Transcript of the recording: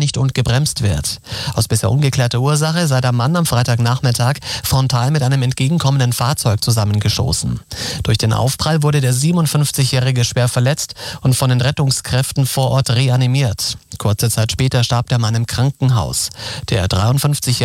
beschleunigt und gebremst wird. Aus bisher ungeklärter Ursache sei der Mann am Freitagnachmittag frontal mit einem entgegenkommenden Fahrzeug zusammengestoßen. Durch den Aufprall wurde der 57-Jährige schwer verletzt und von den Rettungskräften vor Ort reanimiert. Kurze Zeit später starb der Mann im Krankenhaus. Der 53-Jährige